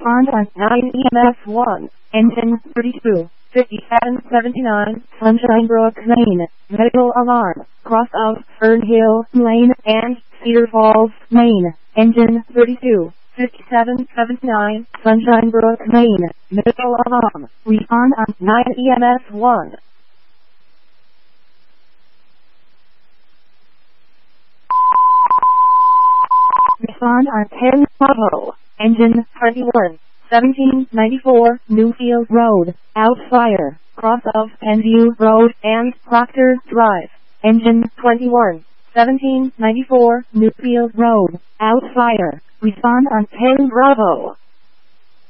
Respond on 9 EMS 1, engine 32, 5779, Sunshine Brook Lane, medical alarm, cross of Fern Hill Lane and Cedar Falls Lane, engine 32, 5779, Sunshine Brook Lane, medical alarm, respond on 9 EMS 1. Respond on 10 Bravo, engine 21, 1794, Newfield Road, out fire, cross of Penview Road and Proctor Drive, engine 21, 1794, Newfield Road, out fire, respond on 10 Bravo.